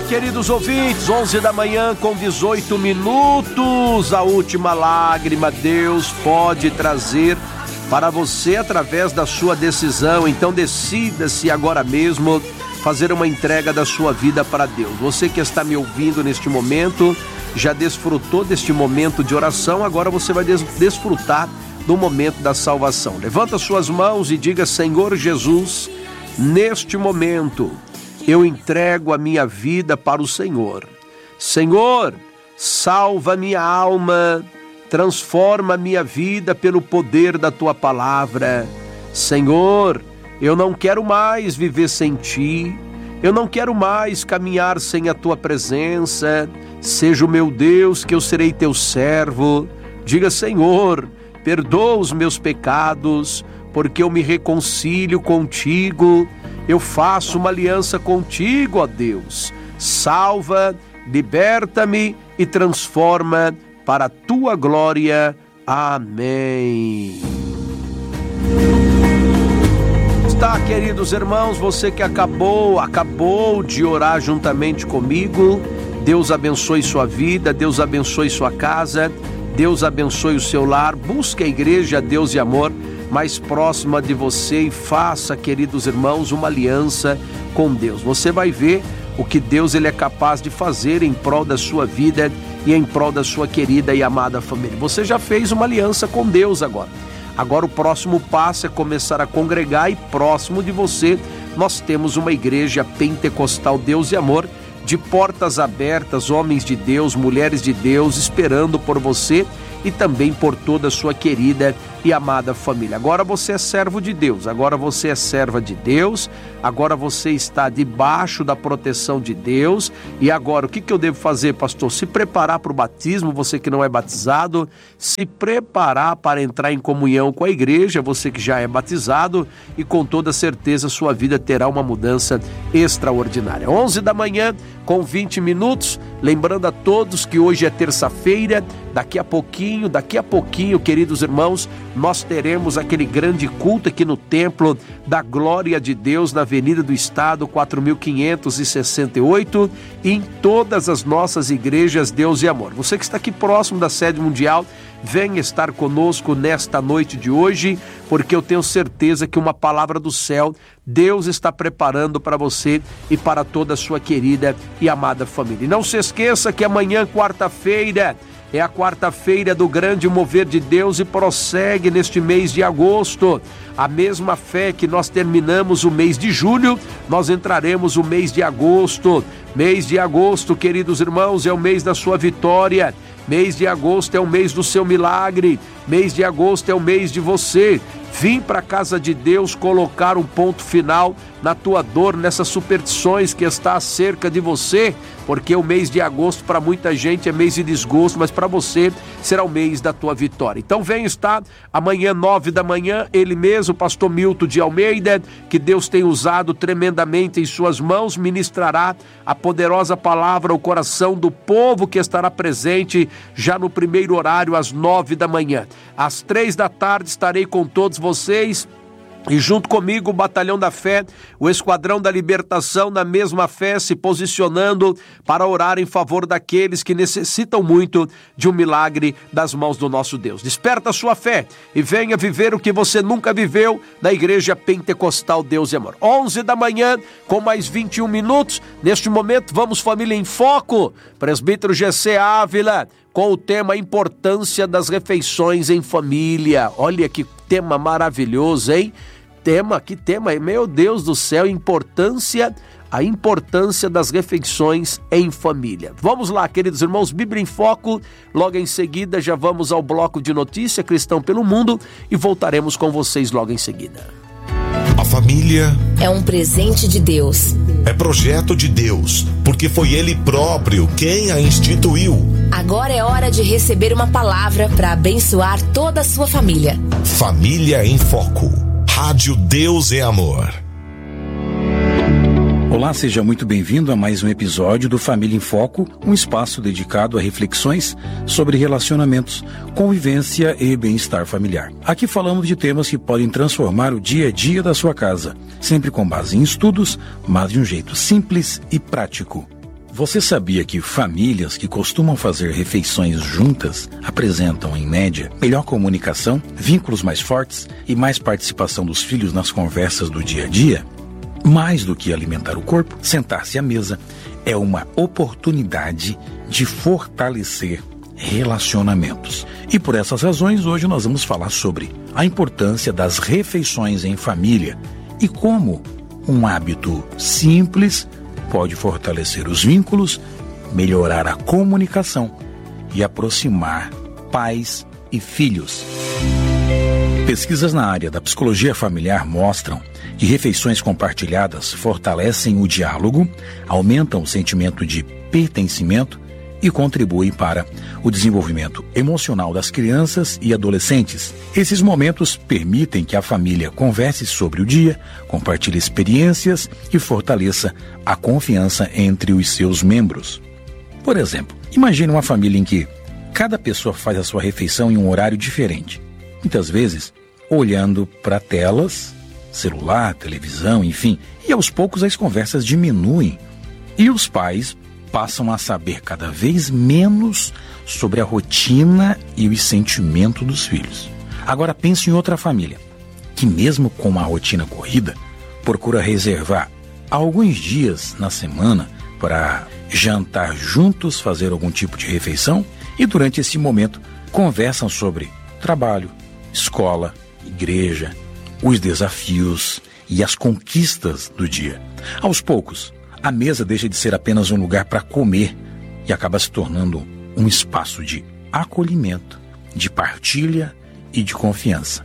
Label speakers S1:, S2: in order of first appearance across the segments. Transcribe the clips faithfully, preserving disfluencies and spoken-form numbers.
S1: queridos ouvintes, onze da manhã com dezoito minutos, a última lágrima Deus pode trazer para você através da sua decisão. Então decida-se agora mesmo fazer uma entrega da sua vida para Deus. Você que está me ouvindo neste momento, já desfrutou deste momento de oração, agora você vai des- desfrutar do momento da salvação. Levanta suas mãos e diga: Senhor Jesus, neste momento eu entrego a minha vida para o Senhor. Senhor, salva minha alma, transforma minha vida pelo poder da Tua palavra. Senhor, eu não quero mais viver sem Ti, eu não quero mais caminhar sem a Tua presença. Seja o meu Deus, que eu serei Teu servo. Diga: Senhor, perdoa os meus pecados, porque eu me reconcilio contigo. Eu faço uma aliança contigo, ó Deus. Salva, liberta-me e transforma para a tua glória. Amém. Está, queridos irmãos, você que acabou, acabou de orar juntamente comigo. Deus abençoe sua vida, Deus abençoe sua casa, Deus abençoe o seu lar. Busque a igreja Deus e Amor mais próxima de você e faça, queridos irmãos, uma aliança com Deus. Você vai ver o que Deus ele é capaz de fazer em prol da sua vida e em prol da sua querida e amada família. Você já fez uma aliança com Deus agora. Agora o próximo passo é começar a congregar, e próximo de você nós temos uma igreja pentecostal Deus e Amor, de portas abertas, homens de Deus, mulheres de Deus, esperando por você e também por toda a sua querida e amada família. Agora você é servo de Deus, agora você é serva de Deus, agora você está debaixo da proteção de Deus. E agora o que, que eu devo fazer, pastor? Se preparar para o batismo, você que não é batizado, se preparar para entrar em comunhão com a igreja, você que já é batizado, e com toda certeza sua vida terá uma mudança extraordinária. onze da manhã com vinte minutos, lembrando a todos que hoje é terça-feira, daqui a pouquinho, daqui a pouquinho, queridos irmãos, nós teremos aquele grande culto aqui no Templo da Glória de Deus, na Avenida do Estado, quatro mil quinhentos e sessenta e oito, e em todas as nossas igrejas Deus e Amor. Você que está aqui próximo da sede mundial, venha estar conosco nesta noite de hoje, porque eu tenho certeza que uma palavra do céu Deus está preparando para você e para toda a sua querida e amada família. E não se esqueça que amanhã, quarta-feira, é a quarta-feira do grande mover de Deus e prossegue neste mês de agosto. A mesma fé que nós terminamos o mês de julho, nós entraremos o mês de agosto. Mês de agosto, queridos irmãos, é o mês da sua vitória. Mês de agosto é o mês do seu milagre. Mês de agosto é o mês de você vir para a casa de Deus, colocar um ponto final na tua dor, nessas superstições que está acerca de você, porque o mês de agosto para muita gente é mês de desgosto, mas para você será o mês da tua vitória. Então vem estar amanhã, nove da manhã, ele mesmo, pastor Milton de Almeida, que Deus tem usado tremendamente em suas mãos, ministrará a poderosa palavra ao coração do povo que estará presente já no primeiro horário, às nove da manhã. Às três da tarde estarei com todos vocês, e junto comigo o Batalhão da Fé, o Esquadrão da Libertação, na mesma fé, se posicionando para orar em favor daqueles que necessitam muito de um milagre das mãos do nosso Deus. Desperta a sua fé e venha viver o que você nunca viveu na Igreja Pentecostal Deus e Amor. onze da manhã com mais vinte e um minutos. Neste momento vamos, família em foco. Presbítero G C Ávila com o tema Importância das Refeições em Família. Olha que tema maravilhoso, hein? Tema, que tema, meu Deus do céu, importância, a importância das refeições em família. Vamos lá, queridos irmãos, Bíblia em Foco, logo em seguida já vamos ao bloco de notícia Cristão pelo Mundo e voltaremos com vocês logo em seguida.
S2: A família
S3: é um presente de Deus.
S2: É projeto de Deus, porque foi Ele próprio quem a instituiu.
S3: Agora é hora de receber uma palavra para abençoar toda a sua família.
S2: Família em Foco. Rádio Deus é Amor.
S4: Olá, seja muito bem-vindo a mais um episódio do Família em Foco, um espaço dedicado a reflexões sobre relacionamentos, convivência e bem-estar familiar. Aqui falamos de temas que podem transformar o dia a dia da sua casa, sempre com base em estudos, mas de um jeito simples e prático. Você sabia que famílias que costumam fazer refeições juntas apresentam, em média, melhor comunicação, vínculos mais fortes e mais participação dos filhos nas conversas do dia a dia? Mais do que alimentar o corpo, sentar-se à mesa é uma oportunidade de fortalecer relacionamentos. E por essas razões, hoje nós vamos falar sobre a importância das refeições em família e como um hábito simples pode fortalecer os vínculos, melhorar a comunicação e aproximar pais e filhos. Pesquisas na área da psicologia familiar mostram que refeições compartilhadas fortalecem o diálogo, aumentam o sentimento de pertencimento e contribuem para o desenvolvimento emocional das crianças e adolescentes. Esses momentos permitem que a família converse sobre o dia, compartilhe experiências e fortaleça a confiança entre os seus membros. Por exemplo, imagine uma família em que cada pessoa faz a sua refeição em um horário diferente, muitas vezes olhando para telas, celular, televisão, enfim, e aos poucos as conversas diminuem e os pais passam a saber cada vez menos sobre a rotina e os sentimentos dos filhos. Agora pense em outra família, que mesmo com uma rotina corrida, procura reservar alguns dias na semana para jantar juntos, fazer algum tipo de refeição e durante esse momento conversam sobre trabalho, escola, igreja, os desafios e as conquistas do dia. Aos poucos, a mesa deixa de ser apenas um lugar para comer e acaba se tornando um espaço de acolhimento, de partilha e de confiança.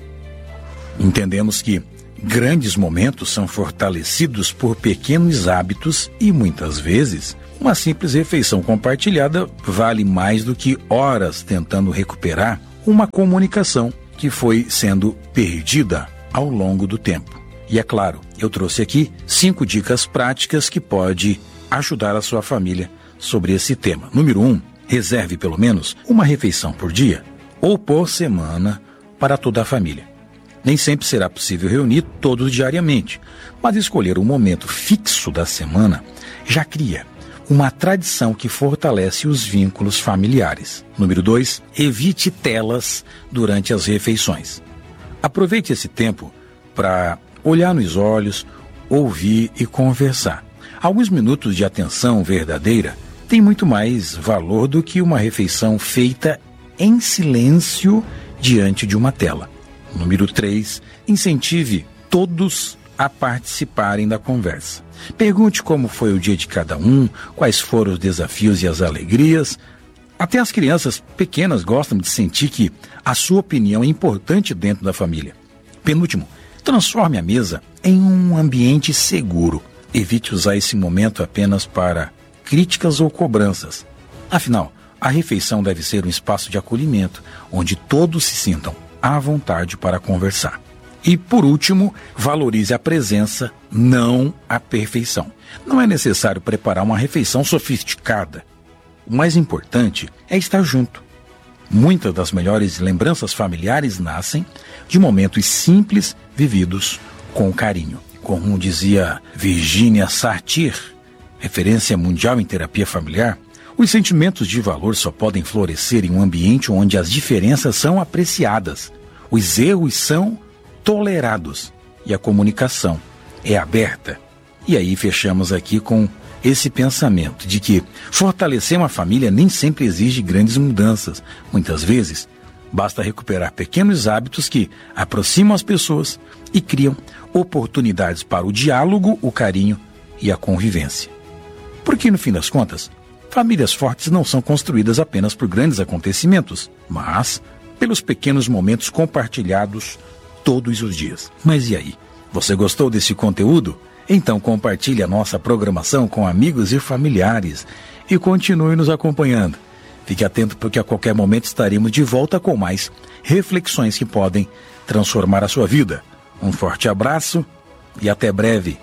S4: Entendemos que grandes momentos são fortalecidos por pequenos hábitos e, muitas vezes, uma simples refeição compartilhada vale mais do que horas tentando recuperar uma comunicação que foi sendo perdida ao longo do tempo. E é claro, eu trouxe aqui cinco dicas práticas que pode ajudar a sua família sobre esse tema. Número um, reserve pelo menos uma refeição por dia ou por semana para toda a família. Nem sempre será possível reunir todos diariamente, mas escolher um momento fixo da semana já cria uma tradição que fortalece os vínculos familiares. Número dois, evite telas durante as refeições. Aproveite esse tempo para olhar nos olhos, ouvir e conversar. Alguns minutos de atenção verdadeira têm muito mais valor do que uma refeição feita em silêncio diante de uma tela. Número três, incentive todos a participarem da conversa. Pergunte como foi o dia de cada um, quais foram os desafios e as alegrias. Até as crianças pequenas gostam de sentir que a sua opinião é importante dentro da família. Penúltimo, transforme a mesa em um ambiente seguro. Evite usar esse momento apenas para críticas ou cobranças. Afinal, a refeição deve ser um espaço de acolhimento, onde todos se sintam à vontade para conversar. E, por último, valorize a presença, não a perfeição. Não é necessário preparar uma refeição sofisticada. O mais importante é estar junto. Muitas das melhores lembranças familiares nascem de momentos simples vividos com carinho. Como dizia Virginia Satir, referência mundial em terapia familiar, os sentimentos de valor só podem florescer em um ambiente onde as diferenças são apreciadas, os erros são tolerados e a comunicação é aberta. E aí fechamos aqui com esse pensamento de que fortalecer uma família nem sempre exige grandes mudanças. Muitas vezes, basta recuperar pequenos hábitos que aproximam as pessoas e criam oportunidades para o diálogo, o carinho e a convivência. Porque, no fim das contas, famílias fortes não são construídas apenas por grandes acontecimentos, mas pelos pequenos momentos compartilhados todos os dias. Mas e aí? Você gostou desse conteúdo? Então compartilhe a nossa programação com amigos e familiares e continue nos acompanhando. Fique atento porque a qualquer momento estaremos de volta com mais reflexões que podem transformar a sua vida. Um forte abraço e até breve.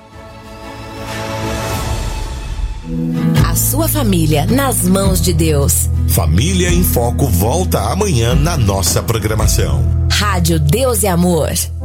S3: A sua família nas mãos de Deus.
S2: Família em Foco volta amanhã na nossa programação.
S3: Rádio Deus e Amor.